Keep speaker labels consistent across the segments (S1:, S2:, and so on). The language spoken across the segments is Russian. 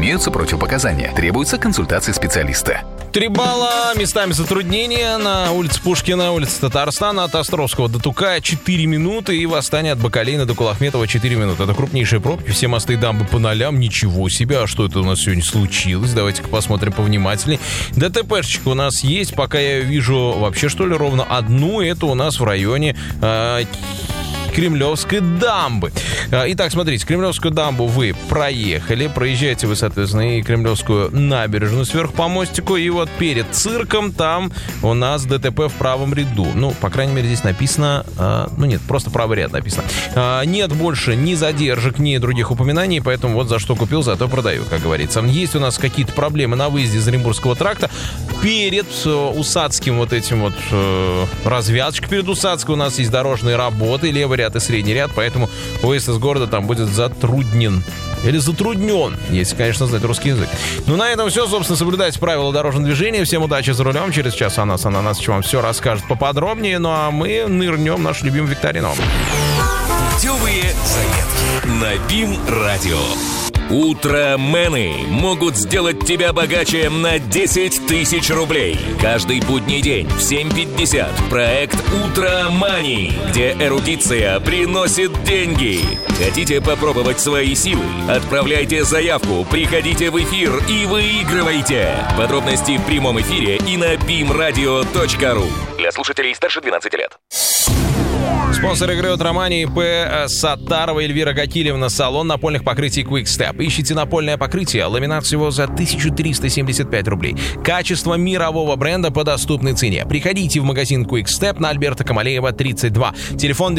S1: Имеются противопоказания. Требуется консультация специалиста.
S2: 3 балла, местами затруднения на улице Пушкина, улице Татарстана, от Островского до Тукая 4 минуты и Восстание от Бакалейна до Кулахметова 4 минуты. Это крупнейшие пробки, все мосты и дамбы по нолям. Ничего себе, а что это у нас сегодня случилось? Давайте-ка посмотрим повнимательней. ДТПшечка у нас есть, пока я вижу вообще что ли ровно одну, это у нас в районе Кремлевской дамбы. Итак, смотрите, Кремлевскую дамбу вы проехали, проезжаете вы, соответственно, и Кремлевскую набережную сверху по мостику, и вот перед цирком там у нас ДТП в правом ряду. Ну, по крайней мере, здесь написано, нет, просто правый ряд написано. Нет больше ни задержек, ни других упоминаний, поэтому вот за что купил, зато продаю, как говорится. Есть у нас какие-то проблемы на выезде из Оренбургского тракта. Перед Усадским вот этим вот развязочкой перед Усадской у нас есть дорожные работы, левый ряд и средний ряд, поэтому выезд из города там будет затруднен. Или затруднен, если, конечно, знать русский язык. Ну, на этом все. Собственно, соблюдайте правила дорожного движения. Всем удачи за рулем. Через час Анас вам все расскажет поподробнее. Ну, а мы нырнем в нашу любимую викторину.
S3: Путевые заметки на БИМ-радио. Утромены могут сделать тебя богаче на 10 тысяч рублей. Каждый будний день в 7:50 проект «Утромани», где эрудиция приносит деньги. Хотите попробовать свои силы? Отправляйте заявку, приходите в эфир и выигрывайте. Подробности в прямом эфире и на bimradio.ru. Для слушателей старше 12 лет.
S2: Спонсор игры «Утромани» П. Саттарова Эльвира Гакилевна, салон напольных покрытий Quick Step. Ищите напольное покрытие, ламинат всего за 1375 рублей. Качество мирового бренда по доступной цене. Приходите в магазин Quick Step на Альберта Камалеева, 32. Телефон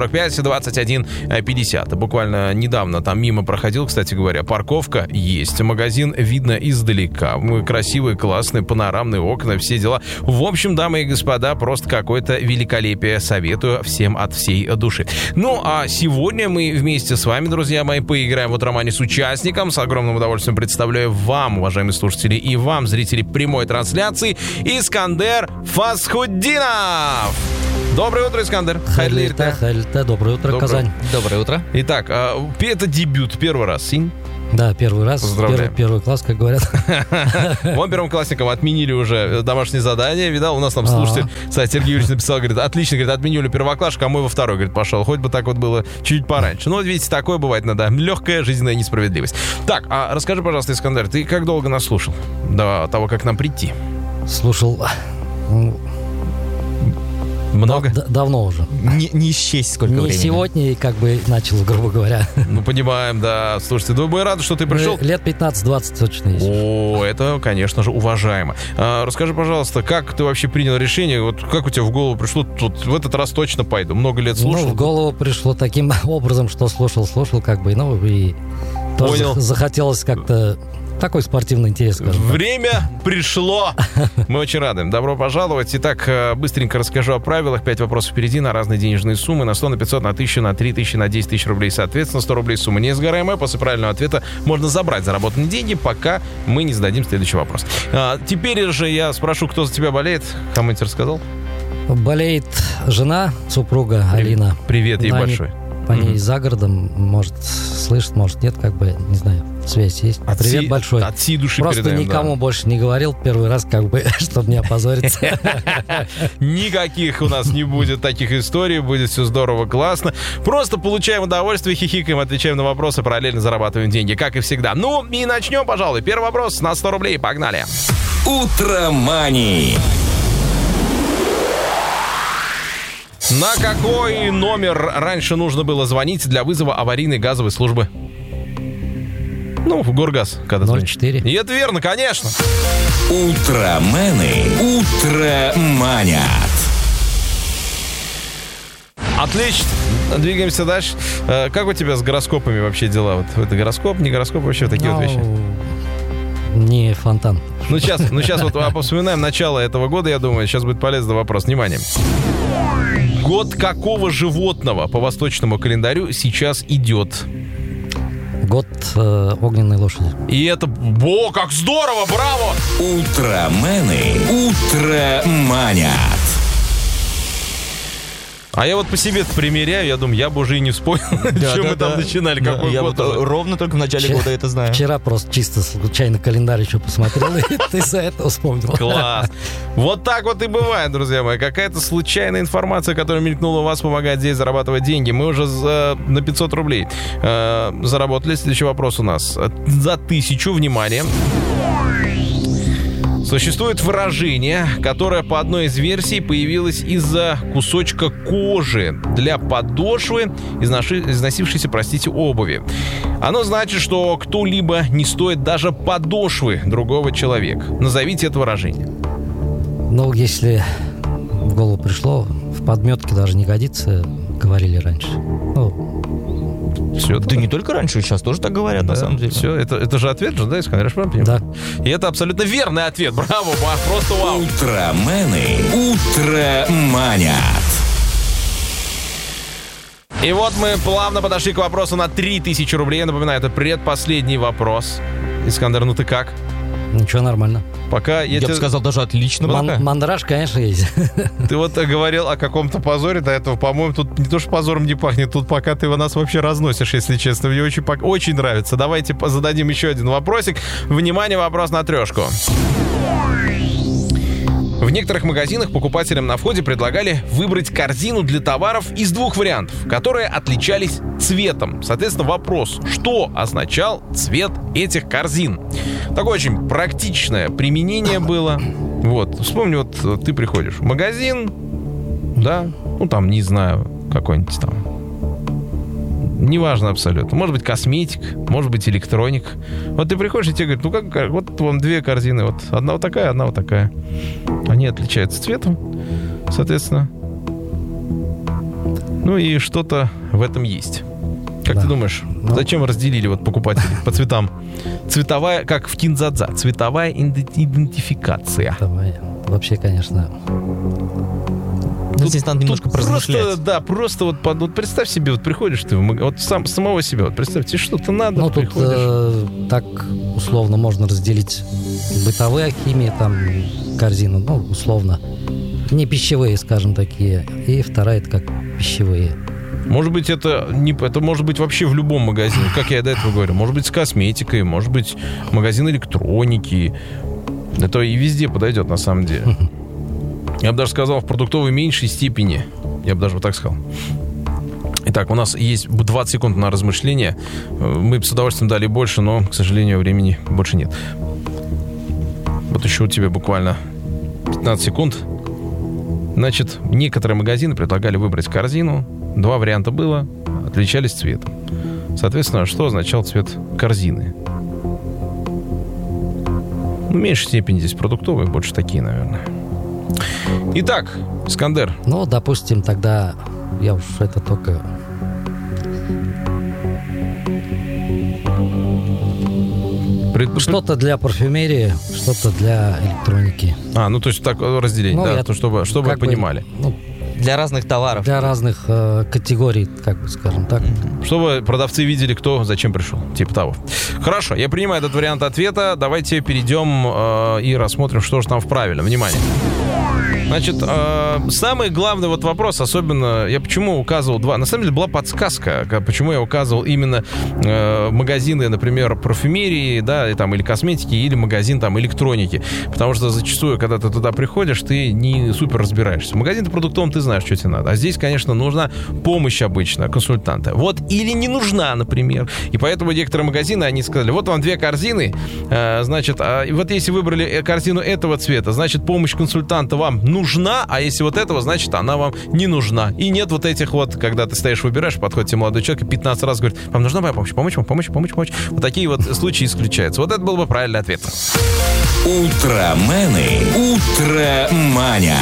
S2: 245-21-50. Буквально недавно там мимо проходил, кстати говоря. Парковка есть. Магазин видно издалека. Красивые, классные, панорамные окна, все дела. В общем, дамы и господа, просто какое-то великолепие. Советую всем от всей души. Ну, а сегодня мы вместе с вами, друзья мои, поиграем в «Утромани» с участником. С огромным удовольствием представляю вам, уважаемые слушатели, и вам, зрители прямой трансляции, Искандер Фасхуддинов. Доброе утро, Искандер.
S4: Хайлита, доброе утро, Казань.
S5: Доброе утро.
S2: Итак, это дебют, первый раз, Синь?
S4: Да, первый раз, первый класс, как говорят.
S2: Вон первоклассникам отменили уже домашнее задание. Видал, у нас там слушатель, кстати, Сергей Юрьевич написал, говорит, отлично, говорит, отменили первоклассник, а мой во второй, говорит, пошел. Хоть бы так вот было чуть пораньше. Ну, вот видите, такое бывает иногда. Легкая жизненная несправедливость. Так, а расскажи, пожалуйста, Искандер, ты как долго нас слушал до того, как нам прийти?
S4: Слушал...
S2: Много?
S4: Давно уже.
S5: Не счесть сколько времени.
S4: Не сегодня и как бы начал, грубо говоря.
S2: Ну, понимаем, да. Слушайте, мы рады, что ты пришел.
S4: Лет 15-20 точно есть.
S2: О, это, конечно же, уважаемо. Расскажи, пожалуйста, как ты вообще принял решение? Вот как у тебя в голову пришло, вот в этот раз точно пойду? Много лет слушал?
S4: Ну, в голову пришло таким образом, что слушал, как бы, ну, и тоже захотелось как-то... Такой спортивный интерес, скажем так.
S2: Время пришло. Мы очень рады. Добро пожаловать. Итак, быстренько расскажу о правилах. 5 вопросов впереди на разные денежные суммы. На 100, на 500, на 1000, на 3000, на 10 тысяч рублей. Соответственно, 100 рублей сумма неизгораемая. После правильного ответа можно забрать заработанные деньги, пока мы не зададим следующий вопрос. Теперь же я спрошу, кто за тебя болеет. Кому я тебе рассказал?
S4: Болеет жена, супруга Алина.
S2: Привет ей большой.
S4: По ней за городом, может, слышит, может, нет, как бы, не знаю, связь есть. Привет большой.
S2: От всей души
S4: просто
S2: передаем,
S4: никому больше не говорил, первый раз, как бы, чтобы не опозориться.
S2: Никаких у нас не будет таких историй, будет все здорово, классно. Просто получаем удовольствие, хихикаем, отвечаем на вопросы, параллельно зарабатываем деньги, как и всегда. Ну, и начнем, пожалуй. Первый вопрос на 100 рублей, погнали.
S3: Утромани.
S2: На какой номер раньше нужно было звонить для вызова аварийной газовой службы? Ну, в Горгаз, когда
S4: 04.
S2: И это верно, конечно.
S3: Утромены утроманят.
S2: Отлично. Двигаемся дальше. Как у тебя с гороскопами вообще дела? Вот это гороскоп, не гороскоп, вообще такие вот вещи?
S4: Не фонтан.
S2: Ну, сейчас вот вспоминаем начало этого года, я думаю, сейчас будет полезный вопрос. Внимание. Год какого животного по восточному календарю сейчас идет?
S4: Год огненной лошади.
S2: И это... О, как здорово! Браво!
S3: Утромены утроманят.
S2: А я вот по себе примеряю, я думаю, я бы уже и не вспомнил, чем мы там начинали, какой год.
S5: Я вот ровно только в начале года это знаю.
S4: Вчера просто чисто случайно календарь еще посмотрел, и ты из-за этого вспомнил.
S2: Класс. Вот так вот и бывает, друзья мои. Какая-то случайная информация, которая мелькнула у вас, помогает здесь зарабатывать деньги. Мы уже на 500 рублей заработали. Следующий вопрос у нас. За 1000, внимание. Существует выражение, которое по одной из версий появилось из-за кусочка кожи для подошвы, износившейся, обуви. Оно значит, что кто-либо не стоит даже подошвы другого человека. Назовите это выражение.
S4: Ну, если в голову пришло, в подметке даже не годится, говорили раньше.
S2: Все,
S5: да не только раньше, сейчас тоже так говорят, на самом деле.
S2: Все, это же ответ же, да, Искандер, я правильно понимаю?
S4: Да.
S2: И это абсолютно верный ответ. Браво, просто вау.
S3: Утромены утроманят.
S2: И вот мы плавно подошли к вопросу на 3000 рублей. Я напоминаю, это предпоследний вопрос. Искандер, ну ты как?
S4: Ничего, нормально.
S2: Пока
S5: я бы сказал, даже отлично.
S4: Мандраж, конечно, есть.
S2: Ты вот говорил о каком-то позоре до этого. По-моему, тут не то, что позором не пахнет, тут пока ты нас вообще разносишь, если честно. Мне очень нравится. Давайте зададим еще один вопросик. Внимание, вопрос на 3. В некоторых магазинах покупателям на входе предлагали выбрать корзину для товаров из 2 вариантов, которые отличались цветом. Соответственно, вопрос, что означал цвет этих корзин? Такое очень практичное применение было. Вот, вспомни, вот ты приходишь в магазин, да, ну там, не знаю, какой-нибудь там, неважно абсолютно. Может быть, косметик, может быть, электроник. Вот ты приходишь, и тебе говорят, ну как, вот вам 2 корзины, вот одна вот такая, одна вот такая. Они отличаются цветом, соответственно. Ну и что-то в этом есть. Как ты думаешь, зачем разделили вот покупателей по цветам? Цветовая, как в Киндзадза, цветовая идентификация.
S4: Цветовая. Вообще, конечно...
S5: Ну, здесь надо немножко поразмышлять.
S2: Просто вот представь себе, вот приходишь ты, вот самого себя, вот представь, тебе что-то надо,
S4: ну, тут так условно можно разделить бытовые химии, там, корзину, ну, условно, не пищевые, скажем, такие, и вторая, это как пищевые.
S2: Может быть, это может быть вообще в любом магазине, как я до этого говорил, может быть, с косметикой, может быть, магазин электроники, это и везде подойдет, на самом деле. Я бы даже сказал, в продуктовой меньшей степени. Я бы даже вот так сказал. Итак, у нас есть 20 секунд на размышление. Мы бы с удовольствием дали больше, но, к сожалению, времени больше нет. Вот еще у тебя буквально 15 секунд. Значит, некоторые магазины предлагали выбрать корзину. 2 варианта было, отличались цветом. Соответственно, что означал цвет корзины? Ну, в меньшей степени здесь продуктовые, больше такие, наверное. Итак, Искандер.
S4: Ну, допустим, тогда я уж это только... Что-то для парфюмерии, что-то для электроники.
S2: Ну то есть так разделение, ну, да, то, чтобы вы понимали.
S5: Для разных товаров.
S4: Для разных категорий, как бы скажем так.
S2: Чтобы продавцы видели, кто зачем пришел. Типа того. Хорошо, я принимаю этот вариант ответа. Давайте перейдем и рассмотрим, что же там в правильном. Внимание. Значит, самый главный вот вопрос, особенно, я почему указывал 2, на самом деле была подсказка, почему я указывал именно магазины, например, парфюмерии, да, там, или косметики, или магазин там электроники, потому что зачастую, когда ты туда приходишь, ты не супер разбираешься. В магазине продуктовом ты знаешь, что тебе надо, а здесь, конечно, нужна помощь обычно, консультанта. Вот, или не нужна, например, и поэтому некоторые магазины, они сказали, вот вам 2 корзины, значит, вот если выбрали корзину этого цвета, значит, помощь консультанта вам нужна, а если вот этого, значит, она вам не нужна. И нет вот этих вот, когда ты стоишь, выбираешь, подходит тебе молодой человек и 15 раз говорит, вам нужна моя помощь, помочь. Вот такие вот случаи исключаются. Вот это был бы правильный ответ.
S3: Утромены утроманят.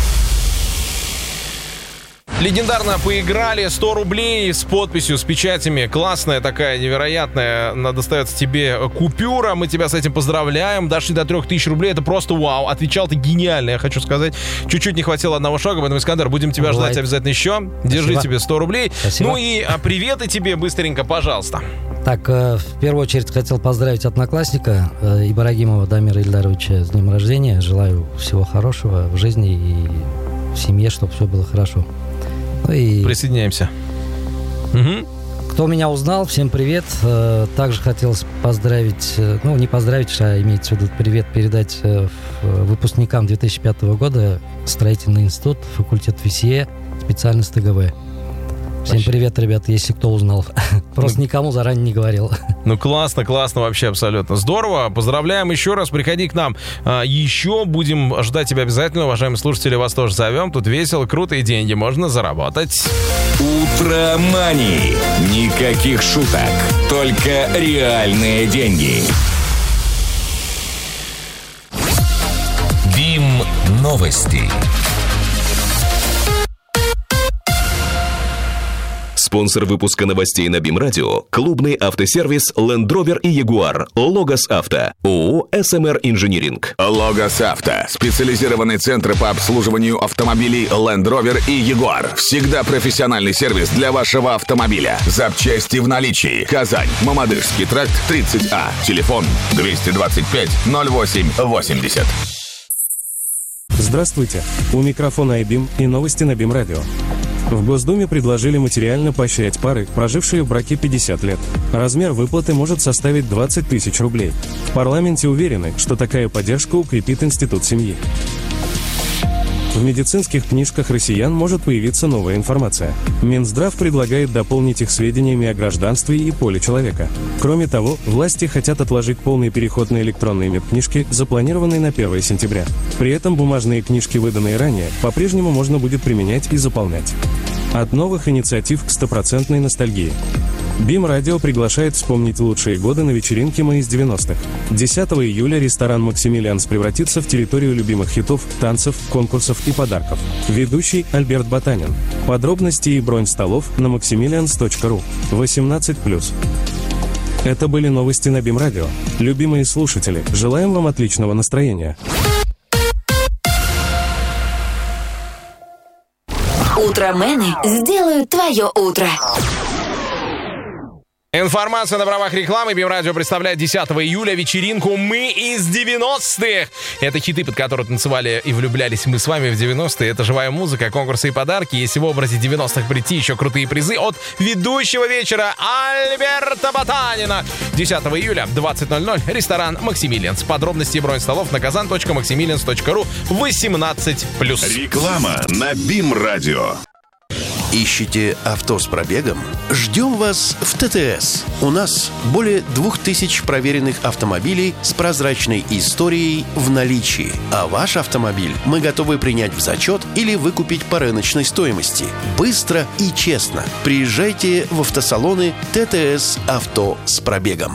S2: Легендарно поиграли, 100 рублей с подписью, с печатями. Классная такая, невероятная, достается тебе купюра. Мы тебя с этим поздравляем. Дошли до 3000 рублей, это просто вау. Отвечал ты гениально, я хочу сказать. Чуть-чуть не хватило одного шага, поэтому, Искандер, будем тебя ждать обязательно еще. Держи тебе 100 рублей.
S4: Спасибо.
S2: Ну и приветы тебе быстренько, пожалуйста.
S4: Так, в первую очередь хотел поздравить одноклассника Ибрагимова Дамира Ильдаровича с днем рождения. Желаю всего хорошего в жизни и в семье, чтобы все было хорошо. Ну и
S2: Присоединяемся. Угу.
S4: кто меня узнал, всем привет. Также хотелось поздравить, ну не поздравить, а имеется в виду привет передать выпускникам 2005 года строительный институт, факультет ВСЕ, специальность ТГВ. Всем привет, ребята, если кто узнал. Просто никому заранее не говорил.
S2: Ну, классно, вообще абсолютно. Здорово. Поздравляем еще раз. Приходи к нам. Еще будем ждать тебя обязательно. Уважаемые слушатели, вас тоже зовем. Тут весело, круто и деньги можно заработать.
S3: Утромани. Никаких шуток. Только реальные деньги. БИМ новости. Спонсор выпуска новостей на БИМ-радио – клубный автосервис Land Rover и Jaguar, Logos Авто, ООО «СМР Инжиниринг».
S6: Logos Авто – специализированный центр по обслуживанию автомобилей Land Rover и Jaguar. Всегда профессиональный сервис для вашего автомобиля. Запчасти в наличии. Казань, Мамадышский тракт, 30А. Телефон 225 08 80.
S7: Здравствуйте. У микрофона iBIM и новости на БИМ-радио. В Госдуме предложили материально поощрять пары, прожившие в браке 50 лет. Размер выплаты может составить 20 тысяч рублей. В парламенте уверены, что такая поддержка укрепит институт семьи. В медицинских книжках россиян может появиться новая информация. Минздрав предлагает дополнить их сведениями о гражданстве и поле человека. Кроме того, власти хотят отложить полный переход на электронные медкнижки, запланированный на 1 сентября. При этом бумажные книжки, выданные ранее, по-прежнему можно будет применять и заполнять. От новых инициатив к стопроцентной ностальгии. БИМ-радио приглашает вспомнить лучшие годы на вечеринке «Мы из 90-х». 10 июля ресторан «Максимилианс» превратится в территорию любимых хитов, танцев, конкурсов и подарков. Ведущий Альберт Ботанин. Подробности и бронь столов на maximilians.ru. 18+. Это были новости на БИМ-радио. Любимые слушатели, желаем вам отличного настроения.
S8: Утромены сделают твое утро.
S2: Информация на правах рекламы. БИМ-радио представляет 10 июля вечеринку «Мы из 90-х». Это хиты, под которые танцевали и влюблялись мы с вами в 90-е. Это живая музыка, конкурсы и подарки. Если в образе 90-х прийти, еще крутые призы от ведущего вечера Альберта Ботанина. 10 июля, 20:00, ресторан «Максимилианс». Подробности и бронь столов на kazan.maximilians.ru. 18+.
S6: Реклама на БИМ-радио.
S9: Ищете авто с пробегом? Ждем вас в ТТС. У нас более 2000 проверенных автомобилей с прозрачной историей в наличии. А ваш автомобиль мы готовы принять в зачет или выкупить по рыночной стоимости. Быстро и честно. Приезжайте в автосалоны ТТС «Авто с пробегом».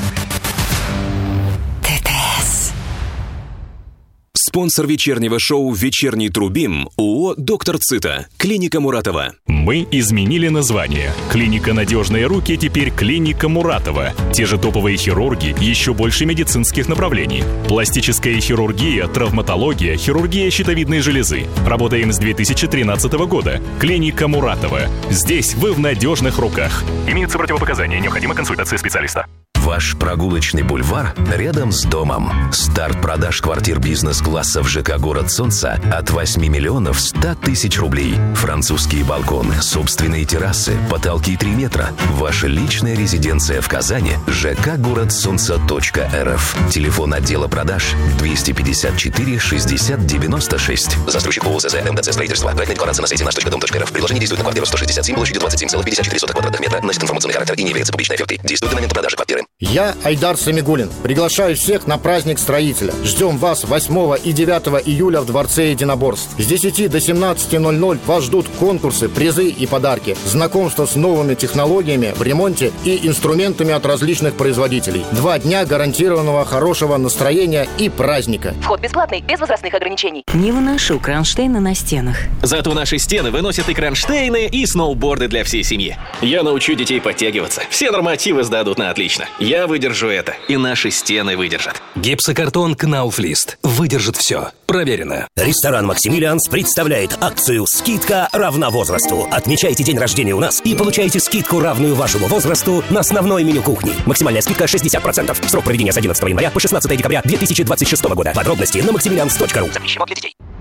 S3: Спонсор вечернего шоу «Вечерний Трубим» ООО «Доктор Цита». Клиника Муратова.
S10: Мы изменили название. Клиника «Надежные руки» теперь клиника Муратова. Те же топовые хирурги, еще больше медицинских направлений. Пластическая хирургия, травматология, хирургия щитовидной железы. Работаем с 2013 года. Клиника Муратова. Здесь вы в надежных руках. Имеются противопоказания, необходима консультация специалиста.
S3: Ваш прогулочный бульвар рядом с домом. Старт продаж квартир бизнес-класса в ЖК «Город Солнца» от 8 миллионов 100 тысяч рублей. Французские балконы, собственные террасы, потолки 3 метра. Ваша личная резиденция в Казани. ЖК «Город Солнца.рф». Телефон отдела продаж 254 60 96.
S9: Застройщик ООО МДЦ «Строительство». Проектная декларация на сайте наш.дом.рф. Предложение действует на квартиру 167, площадью 27,54 квадратных метра. Носит информационный характер и не является публичной офертой. Действует до момента продажи квартиры.
S11: Я Айдар Самигуллин. Приглашаю всех на праздник строителя. Ждем вас 8 и 9 июля в Дворце единоборств. С 10 до 17:00 вас ждут конкурсы, призы и подарки. Знакомство с новыми технологиями в ремонте и инструментами от различных производителей. 2 дня гарантированного хорошего настроения и праздника.
S8: Вход бесплатный, без возрастных ограничений. Не выношу кронштейны на стенах.
S12: Зато наши стены выносят и кронштейны, и сноуборды для всей семьи. Я научу детей подтягиваться. Все нормативы сдадут на отлично. Я выдержу это, и наши стены выдержат.
S3: Гипсокартон Кнауфлист. Выдержит все. Проверено.
S9: Ресторан «Максимилианс» представляет акцию «Скидка равна возрасту». Отмечайте день рождения у нас и получайте скидку, равную вашему возрасту, на основное меню кухни. Максимальная скидка 60%. Срок проведения с 11 января по 16 декабря 2026 года. Подробности на maximilians.ru.
S8: Запрещено для детей.